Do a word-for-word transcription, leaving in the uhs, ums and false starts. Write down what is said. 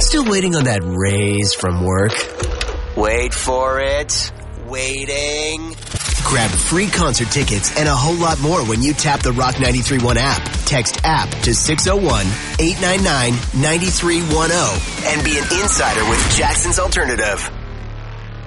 Still waiting on that raise from work? Wait for it. Waiting. Grab free concert tickets and a whole lot more when you tap the Rock ninety-three point one app. Text app to six oh one, eight nine nine, nine three one oh and be an insider with Jackson's Alternative.